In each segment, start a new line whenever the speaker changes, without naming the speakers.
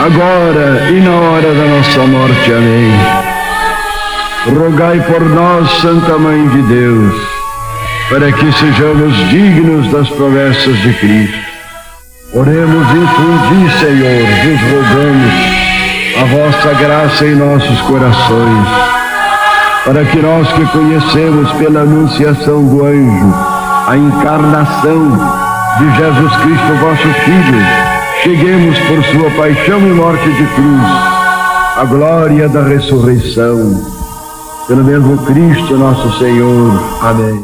agora e na hora da nossa morte. Amém. Rogai por nós, Santa Mãe de Deus, para que sejamos dignos das promessas de Cristo. Oremos, infundi, Senhor, vos rogamos a vossa graça em nossos corações, para que nós que conhecemos pela anunciação do anjo a encarnação de Jesus Cristo, vosso Filho, cheguemos por sua paixão e morte de cruz à glória da ressurreição. Pelo mesmo Cristo nosso Senhor. Amém.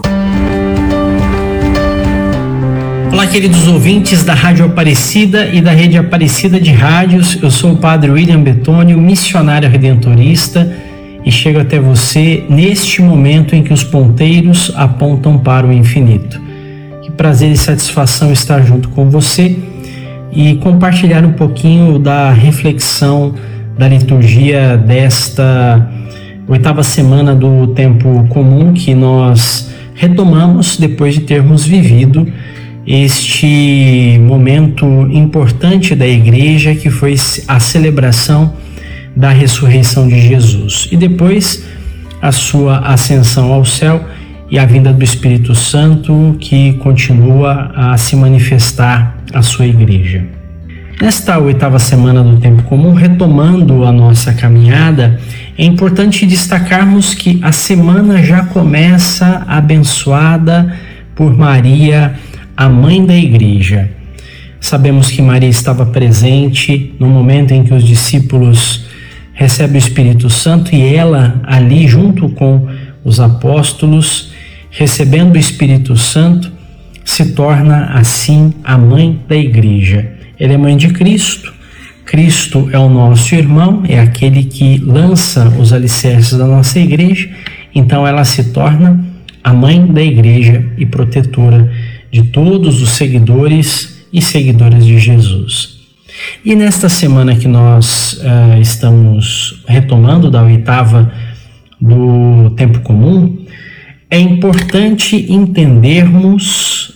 Olá, queridos ouvintes da Rádio Aparecida e da Rede Aparecida de Rádios. Eu sou o Padre William Betônio, missionário redentorista, e chego até você neste momento em que os ponteiros apontam para o infinito. Que prazer e satisfação estar junto com você e compartilhar um pouquinho da reflexão da liturgia desta 8ª semana do Tempo Comum, que nós retomamos depois de termos vivido este momento importante da Igreja, que foi a celebração da ressurreição de Jesus e depois a sua ascensão ao céu e a vinda do Espírito Santo, que continua a se manifestar à sua Igreja. Nesta 8ª semana do Tempo Comum, retomando a nossa caminhada, é importante destacarmos que a semana já começa abençoada por Maria, a Mãe da Igreja. Sabemos que Maria estava presente no momento em que os discípulos recebem o Espírito Santo e ela ali junto com os apóstolos, recebendo o Espírito Santo, se torna assim a Mãe da Igreja. Ela é Mãe de Cristo. Cristo é o nosso irmão, é aquele que lança os alicerces da nossa Igreja, então ela se torna a Mãe da Igreja e protetora de todos os seguidores e seguidoras de Jesus. E nesta semana que nós estamos retomando da 8ª do Tempo Comum, é importante entendermos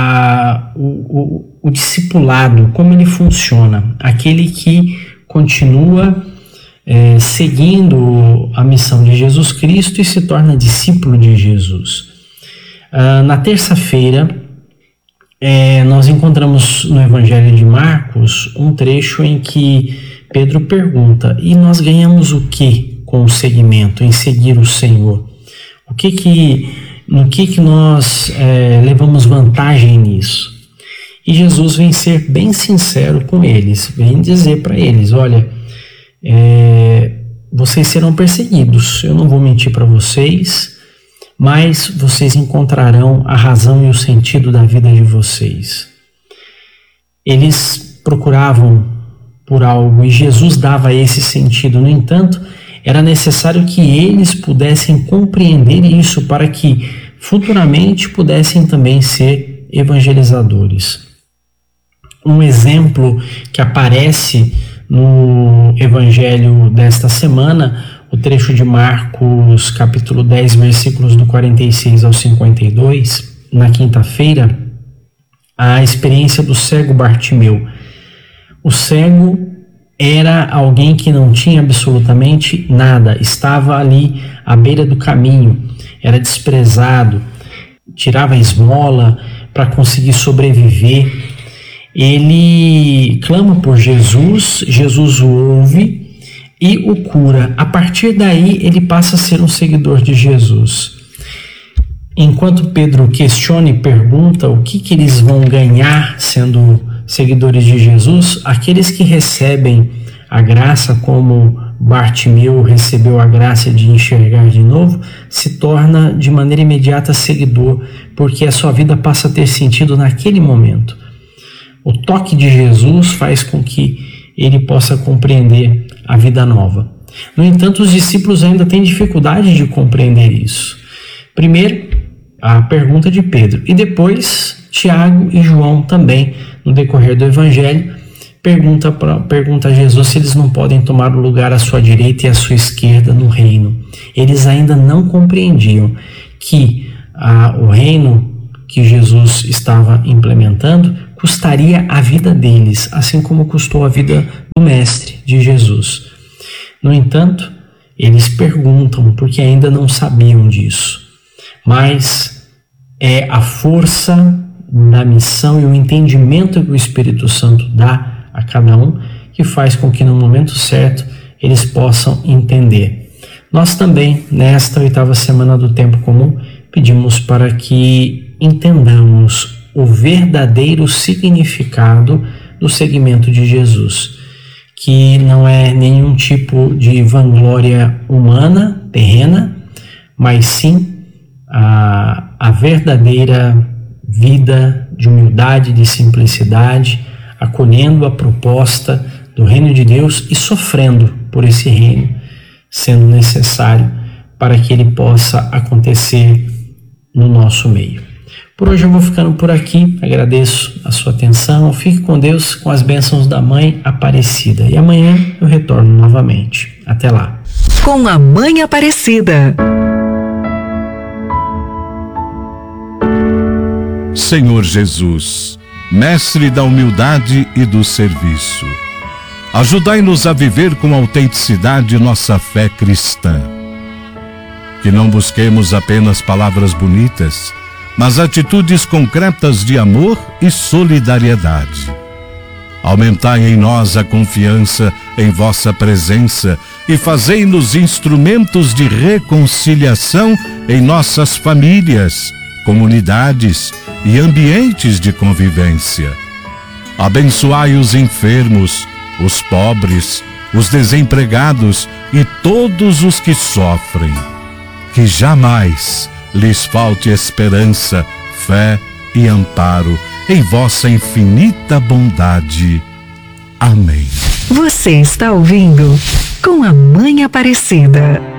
o discipulado, como ele funciona, aquele que continua seguindo a missão de Jesus Cristo e se torna discípulo de Jesus. Na terça-feira, nós encontramos no Evangelho de Marcos um trecho em que Pedro pergunta: e nós ganhamos o que com o seguimento, em seguir o Senhor? No que nós levamos vantagem nisso? E Jesus vem ser bem sincero com eles, vem dizer para eles: olha, vocês serão perseguidos, eu não vou mentir para vocês, mas vocês encontrarão a razão e o sentido da vida de vocês. Eles procuravam por algo e Jesus dava esse sentido. No entanto, era necessário que eles pudessem compreender isso para que futuramente pudessem também ser evangelizadores. Um exemplo que aparece no Evangelho desta semana, o trecho de Marcos, capítulo 10, versículos do 46 ao 52, na quinta-feira, a experiência do cego Bartimeu. O cego era alguém que não tinha absolutamente nada, estava ali à beira do caminho, era desprezado, tirava esmola para conseguir sobreviver. Ele clama por Jesus, Jesus o ouve e o cura. A partir daí, ele passa a ser um seguidor de Jesus. Enquanto Pedro questiona e pergunta o que eles vão ganhar sendo seguidores de Jesus, aqueles que recebem a graça, como Bartimeu recebeu a graça de enxergar de novo, se torna de maneira imediata seguidor, porque a sua vida passa a ter sentido naquele momento. O toque de Jesus faz com que ele possa compreender a vida nova. No entanto, os discípulos ainda têm dificuldade de compreender isso. Primeiro, a pergunta de Pedro, e depois Tiago e João também, no decorrer do Evangelho, pergunta a Jesus se eles não podem tomar o lugar à sua direita e à sua esquerda no reino. Eles ainda não compreendiam que o reino que Jesus estava implementando custaria a vida deles, assim como custou a vida do Mestre, de Jesus. No entanto, eles perguntam porque ainda não sabiam disso, mas é a força da missão e o entendimento que o Espírito Santo dá a cada um que faz com que no momento certo eles possam entender. Nós também, nesta 8ª semana do Tempo Comum, pedimos para que entendamos o verdadeiro significado do seguimento de Jesus, que não é nenhum tipo de vanglória humana, terrena, mas sim a verdadeira vida de humildade, de simplicidade, acolhendo a proposta do reino de Deus e sofrendo por esse reino, sendo necessário para que ele possa acontecer no nosso meio. Por hoje eu vou ficando por aqui, agradeço a sua atenção, fique com Deus, com as bênçãos da Mãe Aparecida, e amanhã eu retorno novamente. Até lá.
Com a Mãe Aparecida.
Senhor Jesus, Mestre da humildade e do serviço, ajudai-nos a viver com autenticidade nossa fé cristã. Que não busquemos apenas palavras bonitas, mas atitudes concretas de amor e solidariedade. Aumentai em nós a confiança em vossa presença e fazei-nos instrumentos de reconciliação em nossas famílias, comunidades e ambientes de convivência. Abençoai os enfermos, os pobres, os desempregados e todos os que sofrem. Que jamais lhes falte esperança, fé e amparo em vossa infinita bondade. Amém.
Você está ouvindo Com a Mãe Aparecida.